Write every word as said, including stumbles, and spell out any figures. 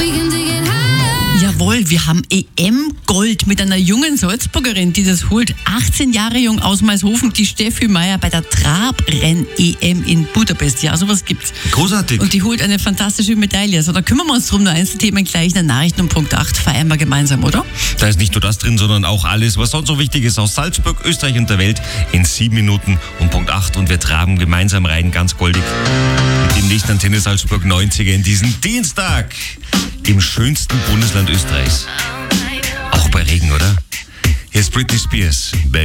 Jawohl, wir haben E M-Gold mit einer jungen Salzburgerin, die das holt. achtzehn Jahre jung aus Maishofen, die Steffi Meier bei der Trabrenn-E M in Budapest. Ja, sowas gibt's. Großartig. Und die holt eine fantastische Medaille. Also da kümmern wir uns drum. Nur Einzelthemen gleich in den Nachrichten um Punkt acht. Feiern wir gemeinsam, oder? Da ist nicht nur das drin, sondern auch alles, was sonst so wichtig ist aus Salzburg, Österreich und der Welt in sieben Minuten um Punkt acht. Und wir traben gemeinsam rein, ganz goldig, mit dem nächsten Antenne Salzburg neunziger in diesen Dienstag im schönsten Bundesland Österreichs. Auch bei Regen, oder? Hier ist Britney Spears.